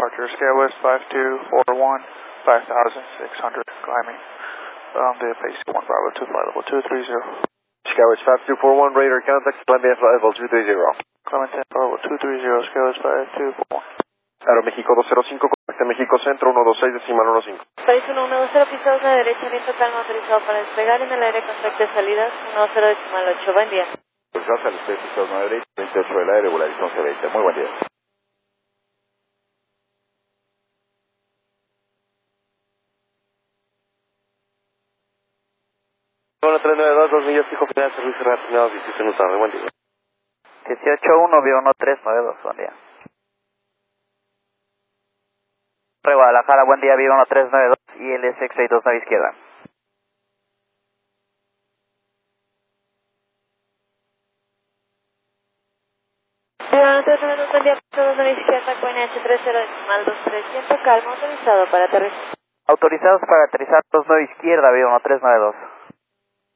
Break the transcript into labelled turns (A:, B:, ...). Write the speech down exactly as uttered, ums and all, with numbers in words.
A: departure, Skywest five two four one, five thousand six hundred, climbing. Um, the base one Bravo two, flight level two three zero.
B: Skywest five two four one, radar contact, climbing flight level two three zero.
A: Climbing ten, Bravo two three zero, Skywest five two four one.
B: Aeroméxico dos cero cinco, contacte México Centro uno dos seis, decimal uno cinco.
C: País uno uno cero, pisados a la derecha, viento calma autorizado para despegar en el aire, contacto de salidas uno cero decimal ocho, buen día.
B: Autorizado al usted, pisados nueve derecha, veintiocho del aire, regularización C veinte, muy buen día. uno tres nueve dos, dos millas, fijo final, servicio reasignado, diecisiete minutos tarde, buen día.
D: dieciocho uno, vía uno tres nueve dos, buen día. Re Guadalajara, buen día, vía uno tres nueve dos y L S X sesenta y dos, nave izquierda.
C: Vía uno tres nueve dos, buen día, pisados nave izquierda, Q N H treinta decimal dos tres, viento calma autorizado para aterrizar.
D: Autorizados para aterrizar dos nueve izquierda, vía uno tres nueve dos.